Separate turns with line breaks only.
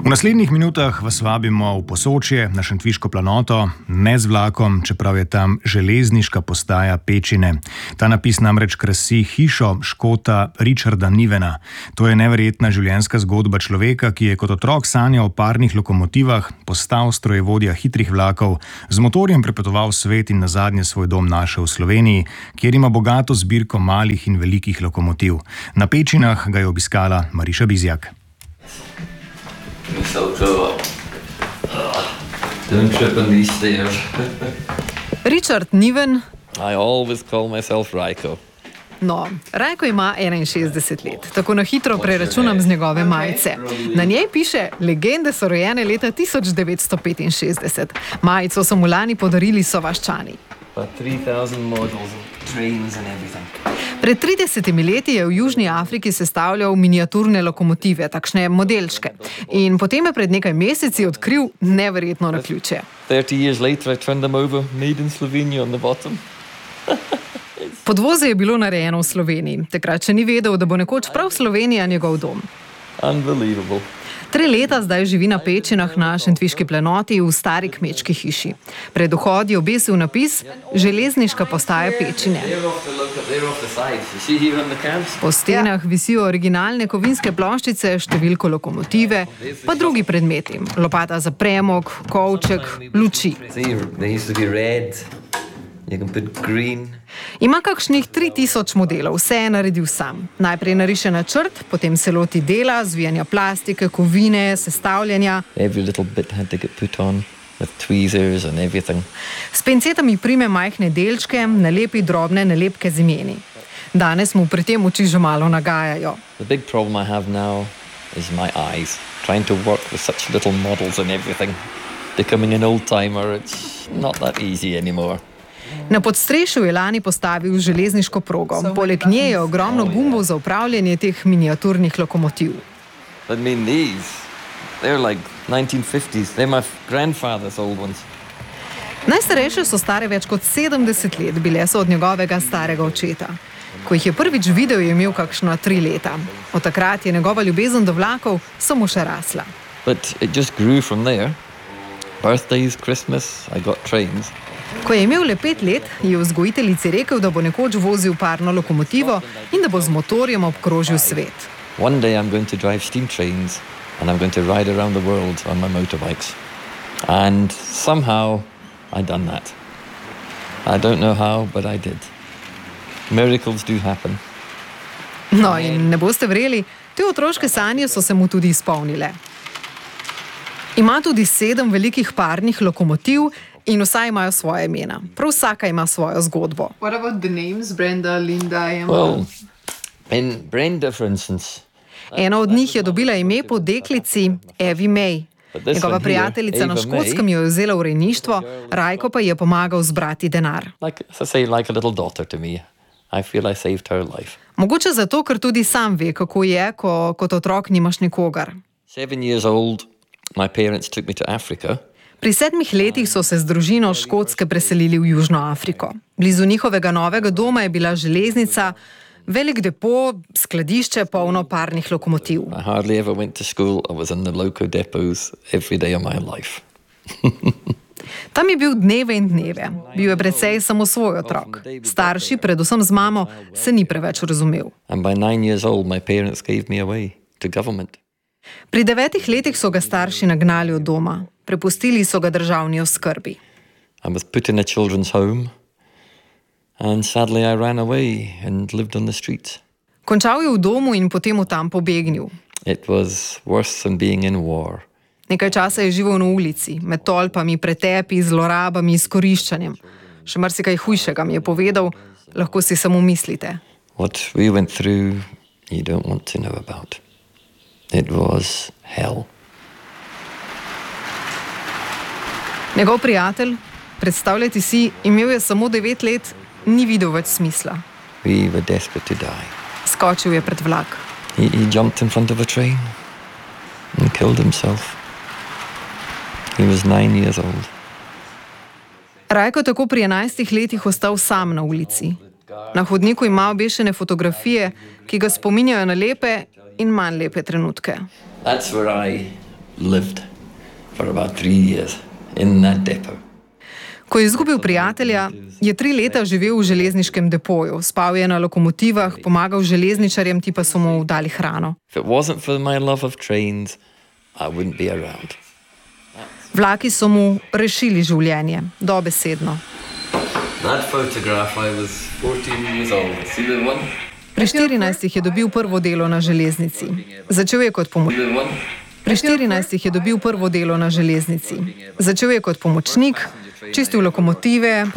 V naslednjih minutah vas vabimo v Posočje, na Šentviško planoto, ne z vlakom, čeprav je tam železniška postaja Pečine. Ta napis namreč krasi hišo Škota Richarda Nivena. To je neverjetna življenjska zgodba človeka, ki je kot otrok sanjal o parnih lokomotivah, postal strojevodja hitrih vlakov, z motorjem prepotoval svet in nazadnje svoj dom našel v Sloveniji, kjer ima bogato zbirko malih in velikih lokomotiv. Na Pečinah ga je obiskala Mariša Bizjak.
Don't trip on these stairs.
Richard Niven.
I always call myself Rajko.
No, Rajko ima 61 let. Tako na hitro preračunam z njegove majice. Na njej piše: legende so rojene leta 1965. Majico so mu lani podarili Sovaščani. Pred 30 leti je v Južni Afriki sestavljal miniaturne lokomotive, takšne modelčke. In potem je pred nekaj meseci odkril neverjetno naključje.
30 years later I turned them over, made in Slovenia on the bottom.
Podvozje je bilo narejeno v Sloveniji. Takrat še ni vedel, da bo nekoč prav Slovenija njegov dom.
Unbelievable.
3 leta zdaj živi na Pečinah na Šentviški planoti v stari kmečki hiši. Pred vhodi je obesil napis Železniška postaja Pečine. Po stenah visijo originalne kovinske ploščice, številko lokomotive, pa drugi predmeti. Lopata za premog, kovček, luči. Ima kakšnih 3000 modelov, vse je naredil sam. Najprej nariše načrt, potem se loti dela, zvijanja plastike, kovine, sestavljanja. S pincetami prime majhne delčke, nalepi drobne nalepke z imeni. Danes mu pri tem oči že malo nagajajo.
The big problem I have now is my eyes. Trying to work with such little models and everything. Becoming an old timer, it's not that easy anymore.
Na podstrešju je lani postavil železniško progo. Poleg nje je ogromno gumbov za upravljanje teh miniaturnih lokomotiv.
I mean these, they're like 1950s. They're my grandfather's old ones.
Najstarejše so stare več kot 70 let, bile so od njegovega starega očeta. Ko jih je prvič videl, je imel kakšna 3 leta. Od takrat je njegova ljubezen do vlakov samo še rasla.
But it just grew from there. Birthdays, Christmas, I got trains.
Ko je imel le 5 let, je vzgojiteljici rekel, da bo nekoč vozil parno lokomotivo in da bo z motorjem obkrožil svet.
One day I'm going to drive steam trains and I'm going to ride around the world on my motorbikes. And somehow I done that. I don't know how, but I did. Miracles do happen.
No, in ne boste verjeli, te otroške sanje so se mu tudi izpolnile. Ima tudi 7 velikih parnih lokomotiv in vsa imajo svoje imena. Prav vsaka ima svojo zgodbo.
What about the names? Brenda, Linda, Emma?
Well, in Brenda, for instance.
Ena od njih je dobila ime po deklici Evi May. Njegova prijateljica na Škotskem jo je vzela v rejništvo, Rajko pa je pomagal zbrati denar.
Like a little daughter to me. I feel I saved her life.
Mogoče zato, ker tudi sam ve, kako je, ko kot otrok nimaš nikogar.
7 years old, my parents took me to Africa.
Pri 7 letih so se z družino Škotske preselili v Južno Afriko. Blizu njihovega novega doma je bila železnica, velik depo, skladišče polno parnih lokomotiv.
I hardly ever went to school. I was in the local depots every day of my life.
Tam je bil dneve in dneve. Bil je precej samo svoj otrok. Starši, predvsem z mamo, se ni preveč razumel.
And by 9 years old, my parents gave me away to government.
Pri 9 letih so ga starši nagnali od doma. Prepustili so ga državni oskrbi.
I was put in a children's home and sadly I ran away and lived on the streets.
Končal je v domu in potem v tam pobegnil.
It was worse than being in war.
Nekaj časa je živel na ulici, med tolpami, pretepi, zlorabami, izkoriščanjem. Še marsikaj hujšega mi je povedal, lahko si samo mislite.
What we went through, you don't want to know about. It was hell.
Njegov prijatelj, predstavljajte si, imel je samo 9 let, ni videl več smisla.
We were desperate to die.
Skočil je pred vlak.
He jumped in front of a train and killed himself. He was 9 years old.
Rajko je tako pri 11 letih ostal sam na ulici. Na hodniku ima obešene fotografije, ki ga spominjajo na lepe in manj lepe trenutke.
That's where I lived for about 3 years in that depot.
Ko je izgubil prijatelja, je 3 leta živel v železniškem depoju, spal je na lokomotivah, pomagal železničarjem, ti pa so mu dali hrano.
If it wasn't for my love of trains, I wouldn't be around.
Vlaki so mu rešili življenje, dobesedno.
That photograph, I was 14 years old. See the one?
Pri 14 je dobil prvo delo na železnici. Začel je kot pomočnik, čistil lokomotive,